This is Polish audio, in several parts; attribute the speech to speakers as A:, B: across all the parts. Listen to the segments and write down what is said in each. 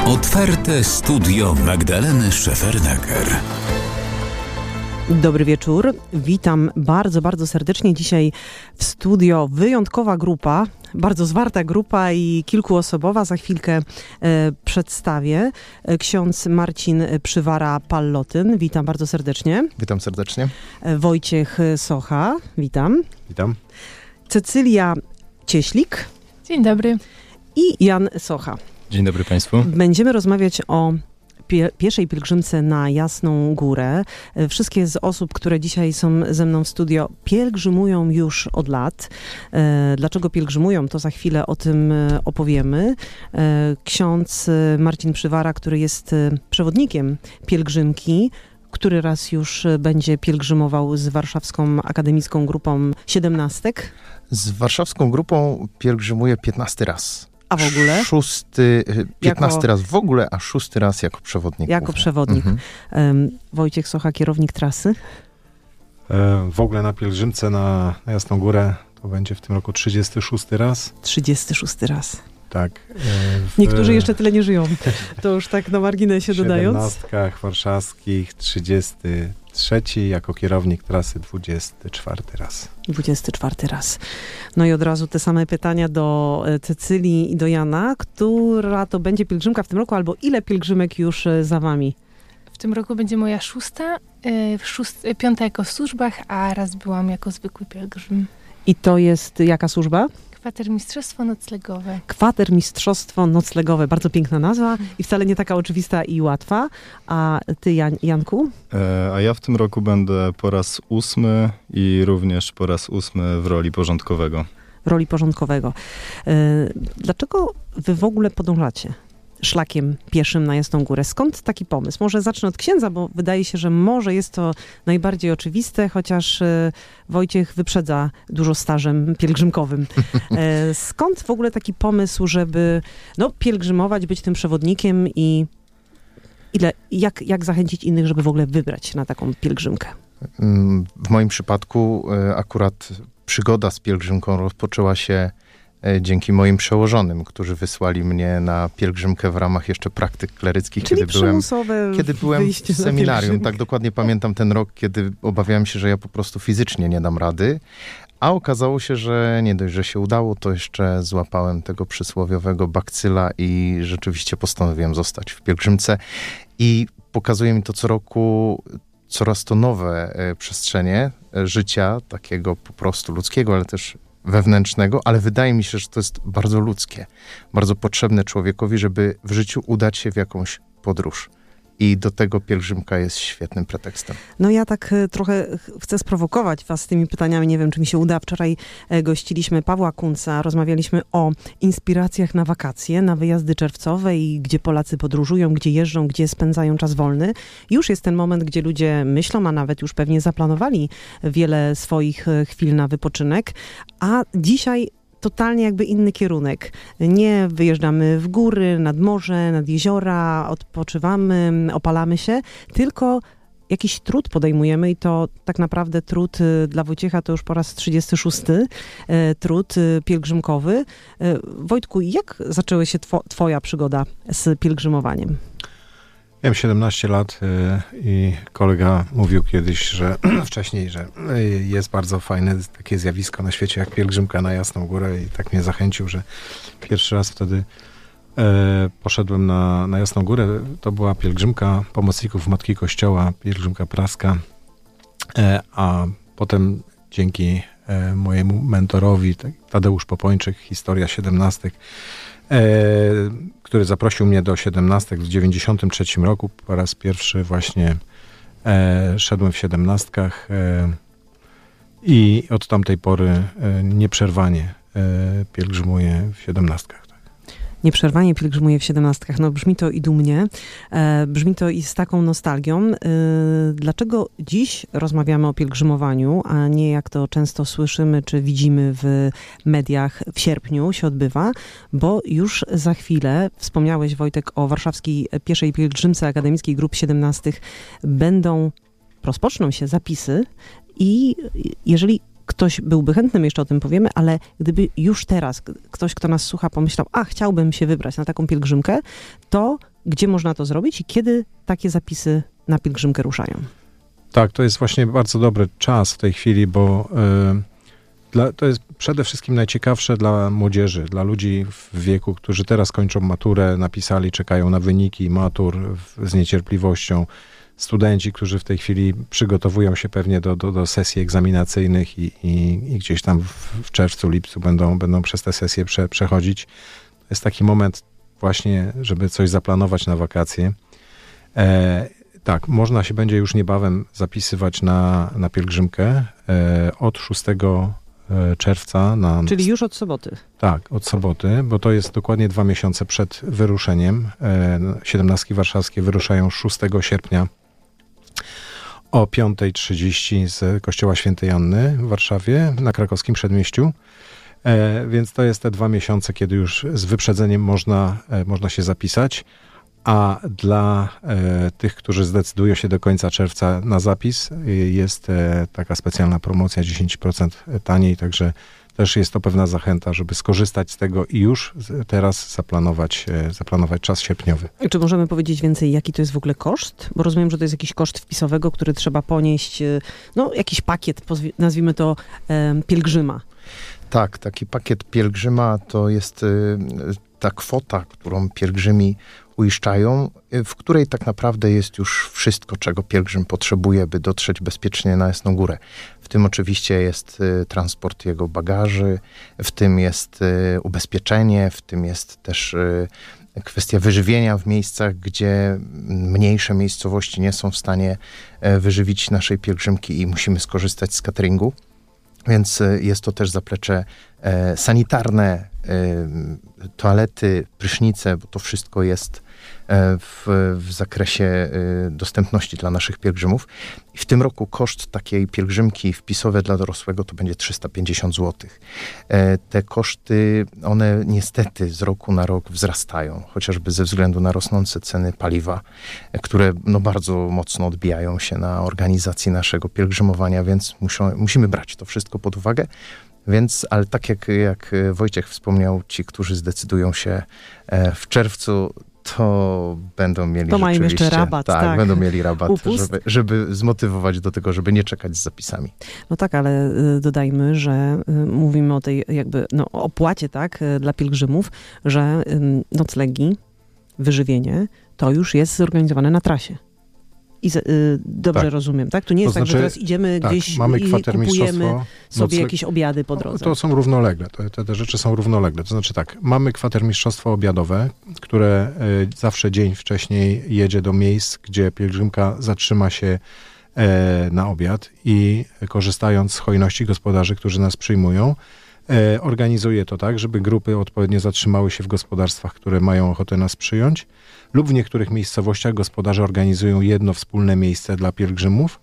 A: Otwarte studio Magdaleny Szefernaker.
B: Dobry wieczór. Witam bardzo, bardzo serdecznie. Dzisiaj w studio wyjątkowa grupa, bardzo zwarta grupa i kilkuosobowa. Za chwilkę przedstawię. Ksiądz Marcin Przywara-Pallotyn. Witam bardzo serdecznie.
C: Witam serdecznie.
B: Wojciech Socha. Witam.
D: Witam.
B: Cecylia Cieślik.
E: Dzień dobry.
B: I Jan Socha.
D: Dzień dobry Państwu.
B: Będziemy rozmawiać o pieszej pielgrzymce na Jasną Górę. Wszystkie z osób, które dzisiaj są ze mną w studio, pielgrzymują już od lat. Dlaczego pielgrzymują, to za chwilę o tym opowiemy. Ksiądz Marcin Przywara, który jest przewodnikiem pielgrzymki, który raz już będzie pielgrzymował z warszawską akademicką grupą 17.
C: Z warszawską grupą pielgrzymuję 15 raz.
B: A w ogóle?
C: 15 raz w ogóle, a 6 raz jako przewodnik.
B: Jako przewodnik. Wojciech Socha, kierownik trasy.
D: W ogóle na pielgrzymce na Jasną Górę to będzie w tym roku 36 raz.
B: 36 raz.
D: Tak.
B: Niektórzy jeszcze tyle nie żyją. To już tak na marginesie dodając.
D: W 17 warszawskich 33, jako kierownik trasy 24 raz.
B: 24 raz. No i od razu te same pytania do Cecylii i do Jana. Która to będzie pielgrzymka w tym roku, albo ile pielgrzymek już za wami?
E: W tym roku będzie moja 6., 5. jako w służbach, a raz byłam jako zwykły pielgrzym.
B: I to jest jaka służba?
E: Kwatermistrzostwo noclegowe.
B: Kwatermistrzostwo noclegowe. Bardzo piękna nazwa i wcale nie taka oczywista i łatwa. A ty, Janku?
F: A ja w tym roku będę po raz 8 i również po raz 8 w roli porządkowego.
B: Roli porządkowego. Dlaczego wy w ogóle podążacie szlakiem pieszym na Jasną Górę? Skąd taki pomysł? Może zacznę od księdza, bo wydaje się, że może jest to najbardziej oczywiste, chociaż Wojciech wyprzedza dużo stażem pielgrzymkowym. Skąd w ogóle taki pomysł, żeby pielgrzymować, być tym przewodnikiem i jak zachęcić innych, żeby w ogóle wybrać się na taką pielgrzymkę?
C: W moim przypadku akurat przygoda z pielgrzymką rozpoczęła się dzięki moim przełożonym, którzy wysłali mnie na pielgrzymkę w ramach jeszcze praktyk kleryckich,
B: czyli
C: kiedy byłem w seminarium. Tak dokładnie pamiętam ten rok, kiedy obawiałem się, że ja po prostu fizycznie nie dam rady, a okazało się, że nie dość, że się udało, to jeszcze złapałem tego przysłowiowego bakcyla i rzeczywiście postanowiłem zostać w pielgrzymce i pokazuje mi to co roku coraz to nowe przestrzenie życia, takiego po prostu ludzkiego, ale też wewnętrznego, ale wydaje mi się, że to jest bardzo ludzkie, bardzo potrzebne człowiekowi, żeby w życiu udać się w jakąś podróż. I do tego pielgrzymka jest świetnym pretekstem.
B: No ja tak trochę chcę sprowokować was z tymi pytaniami, nie wiem, czy mi się uda. Wczoraj gościliśmy Pawła Kunca, rozmawialiśmy o inspiracjach na wakacje, na wyjazdy czerwcowe i gdzie Polacy podróżują, gdzie jeżdżą, gdzie spędzają czas wolny. Już jest ten moment, gdzie ludzie myślą, a nawet już pewnie zaplanowali wiele swoich chwil na wypoczynek, a dzisiaj totalnie jakby inny kierunek. Nie wyjeżdżamy w góry, nad morze, nad jeziora, odpoczywamy, opalamy się, tylko jakiś trud podejmujemy i to tak naprawdę trud dla Wojciecha to już po raz 36 trud pielgrzymkowy. Wojtku, jak zaczęła się twoja przygoda z pielgrzymowaniem?
D: Miałem 17 lat i kolega mówił kiedyś, że wcześniej, że jest bardzo fajne takie zjawisko na świecie jak pielgrzymka na Jasną Górę i tak mnie zachęcił, że pierwszy raz wtedy poszedłem na Jasną Górę. To była pielgrzymka pomocników Matki Kościoła, pielgrzymka praska, a potem dzięki mojemu mentorowi, Tadeusz Popończyk, Historia 17, który zaprosił mnie do 17 w 93 roku. Po raz pierwszy właśnie szedłem w 17 i od tamtej pory nieprzerwanie pielgrzymuję w 17.
B: Nieprzerwanie pielgrzymuje w 17. No brzmi to i dumnie, brzmi to i z taką nostalgią. Dlaczego dziś rozmawiamy o pielgrzymowaniu, a nie jak to często słyszymy, czy widzimy w mediach w sierpniu się odbywa? Bo już za chwilę, wspomniałeś Wojtek o warszawskiej pieszej pielgrzymce akademickiej grup 17, rozpoczną się zapisy i jeżeli ktoś byłby chętny, jeszcze o tym powiemy, ale gdyby już teraz ktoś, kto nas słucha, pomyślał, chciałbym się wybrać na taką pielgrzymkę, to gdzie można to zrobić i kiedy takie zapisy na pielgrzymkę ruszają?
D: Tak, to jest właśnie bardzo dobry czas w tej chwili, bo to jest przede wszystkim najciekawsze dla młodzieży, dla ludzi w wieku, którzy teraz kończą maturę, napisali, czekają na wyniki matur z niecierpliwością. Studenci, którzy w tej chwili przygotowują się pewnie do sesji egzaminacyjnych i gdzieś tam w czerwcu, lipcu będą przez te sesje przechodzić. To jest taki moment właśnie, żeby coś zaplanować na wakacje. Tak, można się będzie już niebawem zapisywać na pielgrzymkę od 6 czerwca.
B: Czyli już od soboty.
D: Tak, od soboty, bo to jest dokładnie 2 miesiące przed wyruszeniem. 17 warszawskie wyruszają 6 sierpnia o 5:30 z Kościoła Świętej Anny w Warszawie, na krakowskim przedmieściu. Więc to jest te 2 miesiące, kiedy już z wyprzedzeniem można się zapisać. A dla tych, którzy zdecydują się do końca czerwca na zapis, jest taka specjalna promocja 10% taniej, także też jest to pewna zachęta, żeby skorzystać z tego i już teraz zaplanować czas sierpniowy.
B: Czy możemy powiedzieć więcej, jaki to jest w ogóle koszt? Bo rozumiem, że to jest jakiś koszt wpisowego, który trzeba ponieść, jakiś pakiet, nazwijmy to pielgrzyma.
C: Tak, taki pakiet pielgrzyma to jest ta kwota, którą pielgrzymi uiszczają, w której tak naprawdę jest już wszystko, czego pielgrzym potrzebuje, by dotrzeć bezpiecznie na Jasną Górę. W tym oczywiście jest transport jego bagaży, w tym jest ubezpieczenie, w tym jest też kwestia wyżywienia w miejscach, gdzie mniejsze miejscowości nie są w stanie wyżywić naszej pielgrzymki i musimy skorzystać z cateringu. Więc jest to też zaplecze sanitarne, toalety, prysznice, bo to wszystko jest w zakresie dostępności dla naszych pielgrzymów. I w tym roku koszt takiej pielgrzymki wpisowe dla dorosłego to będzie 350 zł. Te koszty, one niestety z roku na rok wzrastają, chociażby ze względu na rosnące ceny paliwa, które bardzo mocno odbijają się na organizacji naszego pielgrzymowania, więc musimy brać to wszystko pod uwagę. Więc, ale tak jak Wojciech wspomniał, ci, którzy zdecydują się w czerwcu, to będą mieli
B: mają jeszcze rabat.
C: Tak, będą mieli rabat, żeby zmotywować do tego, żeby nie czekać z zapisami.
B: No tak, ale dodajmy, że mówimy o tej opłacie, tak, dla pielgrzymów, że noclegi, wyżywienie, to już jest zorganizowane na trasie. I dobrze rozumiem, tak? To nie jest tak, że teraz idziemy gdzieś
D: mamy
B: i kupujemy sobie jakieś obiady po drodze.
D: To są równolegle, te rzeczy są równolegle. To znaczy tak, mamy kwatermistrzostwo obiadowe, które zawsze dzień wcześniej jedzie do miejsc, gdzie pielgrzymka zatrzyma się na obiad i korzystając z hojności gospodarzy, którzy nas przyjmują, organizuje to tak, żeby grupy odpowiednio zatrzymały się w gospodarstwach, które mają ochotę nas przyjąć, lub w niektórych miejscowościach gospodarze organizują jedno wspólne miejsce dla pielgrzymów,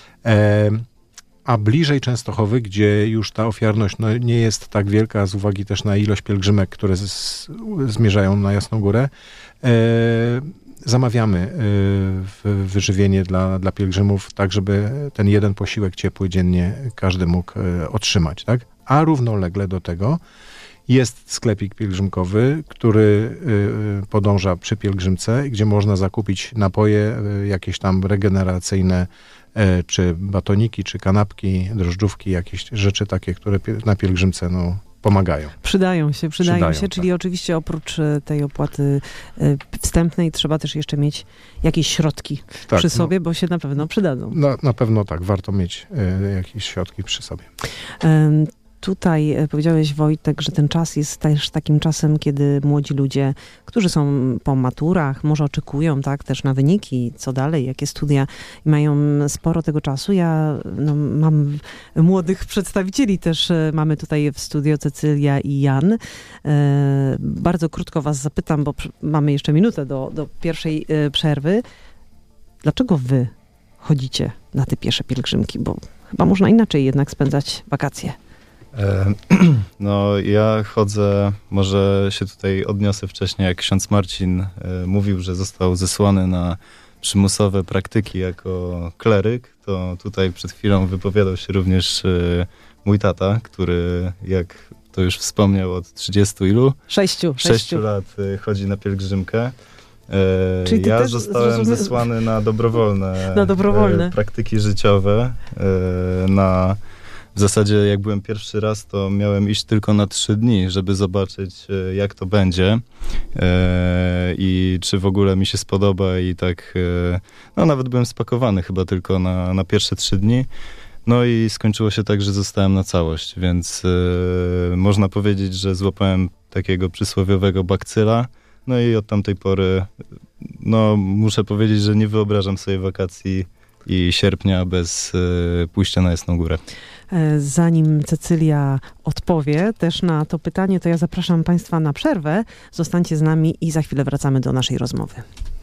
D: a bliżej Częstochowy, gdzie już ta ofiarność nie jest tak wielka z uwagi też na ilość pielgrzymek, które zmierzają na Jasną Górę, zamawiamy wyżywienie dla pielgrzymów, tak żeby ten jeden posiłek ciepły dziennie każdy mógł otrzymać, tak? A równolegle do tego jest sklepik pielgrzymkowy, który podąża przy pielgrzymce, gdzie można zakupić napoje jakieś tam regeneracyjne, czy batoniki, czy kanapki, drożdżówki, jakieś rzeczy takie, które na pielgrzymce pomagają.
B: Przydają się, czyli oczywiście oprócz tej opłaty wstępnej trzeba też jeszcze mieć jakieś środki przy sobie, bo się na pewno przydadzą.
D: Na pewno tak, warto mieć jakieś środki przy sobie.
B: Tutaj powiedziałeś, Wojtek, że ten czas jest też takim czasem, kiedy młodzi ludzie, którzy są po maturach, może oczekują też na wyniki, co dalej, jakie studia, i mają sporo tego czasu. Ja mam młodych przedstawicieli też, mamy tutaj w studio Cecylia i Jan. Bardzo krótko was zapytam, bo mamy jeszcze minutę do pierwszej przerwy. Dlaczego wy chodzicie na te piesze pielgrzymki? Bo chyba można inaczej jednak spędzać wakacje.
F: Ja chodzę, może się tutaj odniosę wcześniej, jak ksiądz Marcin mówił, że został zesłany na przymusowe praktyki jako kleryk, to tutaj przed chwilą wypowiadał się również mój tata, który, jak to już wspomniał, od 30 ilu?
B: 6
F: lat chodzi na pielgrzymkę.
B: Czyli
F: ja zostałem zesłany na dobrowolne praktyki życiowe. W zasadzie jak byłem pierwszy raz, to miałem iść tylko na 3 dni, żeby zobaczyć, jak to będzie i czy w ogóle mi się spodoba i tak, no nawet byłem spakowany chyba tylko na pierwsze 3 dni. No i skończyło się tak, że zostałem na całość, więc można powiedzieć, że złapałem takiego przysłowiowego bakcyla. No i od tamtej pory, no muszę powiedzieć, że nie wyobrażam sobie wakacji i sierpnia bez pójścia na Jasną Górę.
B: Zanim Cecylia odpowie też na to pytanie, to ja zapraszam Państwa na przerwę. Zostańcie z nami i za chwilę wracamy do naszej rozmowy.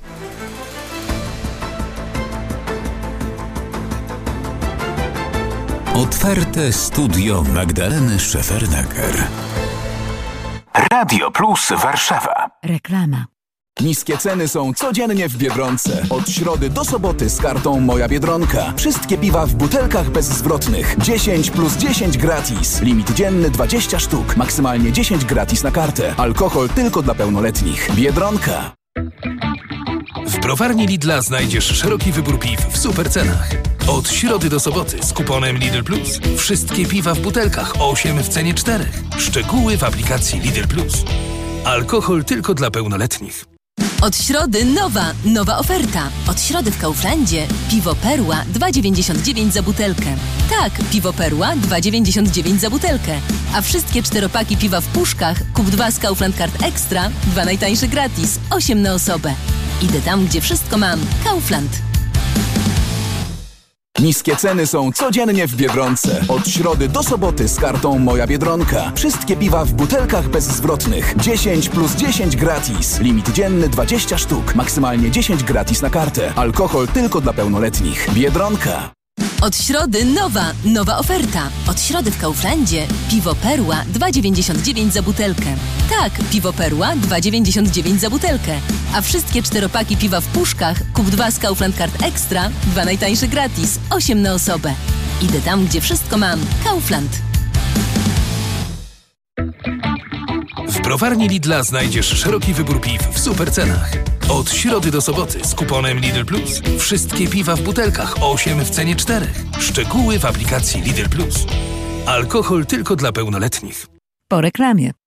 A: Otwarte studio Magdaleny Szefernaker. Radio Plus Warszawa.
G: Reklama.
H: Niskie ceny są codziennie w Biedronce. Od środy do soboty z kartą Moja Biedronka. Wszystkie piwa w butelkach bezzwrotnych. 10 plus 10 gratis. Limit dzienny 20 sztuk. Maksymalnie 10 gratis na kartę. Alkohol tylko dla pełnoletnich. Biedronka.
I: W browarni Lidla znajdziesz szeroki wybór piw w super cenach. Od środy do soboty z kuponem Lidl Plus. Wszystkie piwa w butelkach 8 w cenie 4. Szczegóły w aplikacji Lidl Plus. Alkohol tylko dla pełnoletnich.
G: Od środy nowa oferta. Od środy w Kauflandzie piwo Perła 2,99 za butelkę. Tak, piwo Perła 2,99 za butelkę. A wszystkie 4-paki piwa w puszkach kup 2 z Kaufland Card Extra, 2 najtańsze gratis, 8 na osobę. Idę tam, gdzie wszystko mam. Kaufland.
H: Niskie ceny są codziennie w Biedronce. Od środy do soboty z kartą Moja Biedronka. Wszystkie piwa w butelkach bezzwrotnych. 10 plus 10 gratis. Limit dzienny 20 sztuk. Maksymalnie 10 gratis na kartę. Alkohol tylko dla pełnoletnich. Biedronka.
G: Od środy nowa oferta. Od środy w Kauflandzie piwo Perła 2,99 za butelkę. Tak, piwo Perła 2,99 za butelkę. A wszystkie 4-paki piwa w puszkach kup 2 z Kaufland Card Extra, 2 najtańsze gratis, 8 na osobę. Idę tam, gdzie wszystko mam. Kaufland.
I: W browarni Lidla znajdziesz szeroki wybór piw w super cenach. Od środy do soboty z kuponem Lidl Plus. Wszystkie piwa w butelkach 8 w cenie 4. Szczegóły w aplikacji Lidl Plus. Alkohol tylko dla pełnoletnich.
J: Po reklamie.